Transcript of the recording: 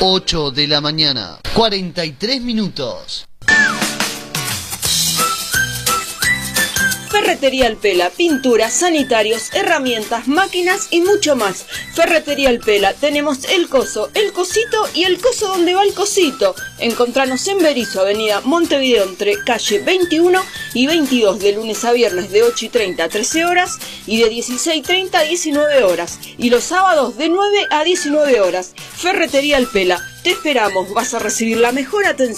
8 de la mañana, 43 minutos. Ferretería El Pela, pinturas, sanitarios, herramientas, máquinas y mucho más. Ferretería El Pela, tenemos el coso, el cosito y el coso donde va el cosito. Encontranos en Berisso, avenida Montevideo, entre calle 21 y 22, de lunes a viernes de 8:30 a 13 horas y de 16:30 a 19 horas. Y los sábados de 9 a 19 horas. Ferretería El Pela, te esperamos, vas a recibir la mejor atención.